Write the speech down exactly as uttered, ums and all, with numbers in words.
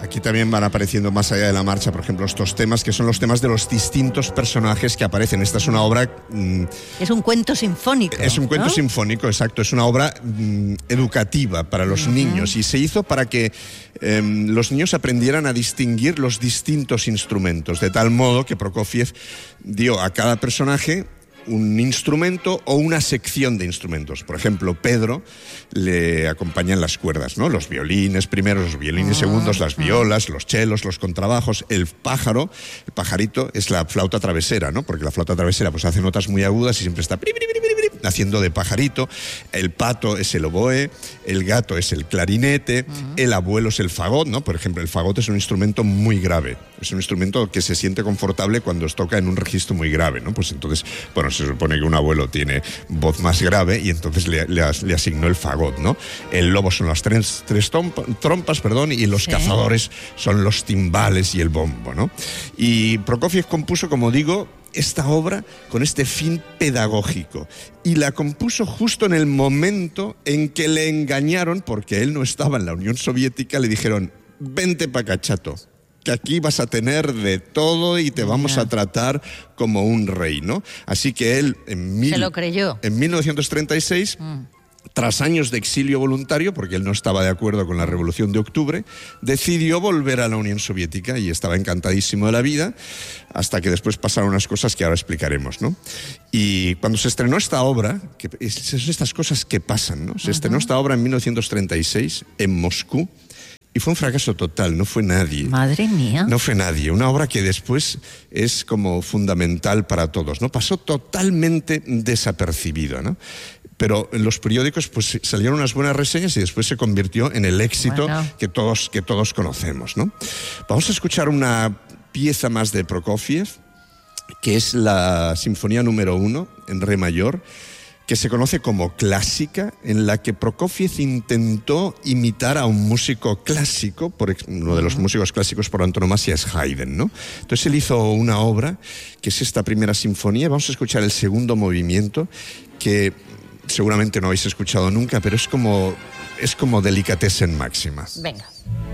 aquí también van apareciendo más allá de la marcha, por ejemplo, estos temas que son los temas de los distintos personajes que aparecen. Esta es una obra... Mmm, es un cuento sinfónico. Es un cuento ¿no? sinfónico, exacto. Es una obra mmm, educativa para los uh-huh. niños y se hizo para que eh, los niños aprendieran a distinguir los distintos instrumentos, de tal modo que Prokofiev dio a cada personaje un instrumento o una sección de instrumentos. Por ejemplo, Pedro le acompañan las cuerdas, ¿no? Los violines primeros, los violines ah, segundos, las violas, los chelos, los contrabajos. El pájaro, el pajarito es la flauta travesera, ¿no? Porque la flauta travesera pues hace notas muy agudas y siempre está haciendo de pajarito. El pato es el oboe, el gato es el clarinete, uh-huh. el abuelo es el fagot, ¿no? Por ejemplo, el fagot es un instrumento muy grave. Es un instrumento que se siente confortable cuando os toca en un registro muy grave, ¿no? Pues entonces, bueno, se supone que un abuelo tiene voz más grave y entonces le, le, le asignó el fagot, ¿no? El lobo son las tres, tres trompas, perdón, y los sí. cazadores son los timbales y el bombo, ¿no? Y Prokofiev compuso, como digo, esta obra con este fin pedagógico y la compuso justo en el momento en que le engañaron, porque él no estaba en la Unión Soviética. Le dijeron: vente pa' acá, chato, que aquí vas a tener de todo y te vamos yeah. a tratar como un rey, ¿no? Así que él en, mil, se lo creyó. en mil novecientos treinta y seis... Mm. Tras años de exilio voluntario, porque él no estaba de acuerdo con la Revolución de Octubre, decidió volver a la Unión Soviética y estaba encantadísimo de la vida, hasta que después pasaron unas cosas que ahora explicaremos, ¿no? Y cuando se estrenó esta obra, que son estas cosas que pasan, ¿no? Se uh-huh. estrenó esta obra en mil novecientos treinta y seis en Moscú, y fue un fracaso total, no fue nadie. Madre mía. No fue nadie. Una obra que después es como fundamental para todos, ¿no? Pasó totalmente desapercibida, ¿no? Pero en los periódicos pues salieron unas buenas reseñas y después se convirtió en el éxito bueno. que, todos, que todos conocemos, ¿no? Vamos a escuchar una pieza más de Prokofiev, que es la Sinfonía número uno en re mayor, que se conoce como clásica, en la que Prokofiev intentó imitar a un músico clásico, por uno de los uh-huh. músicos clásicos por antonomasia es Haydn, ¿no? Entonces él hizo una obra, que es esta primera sinfonía. Vamos a escuchar el segundo movimiento, que seguramente no habéis escuchado nunca, pero es como, es como delicatessen máxima. Venga.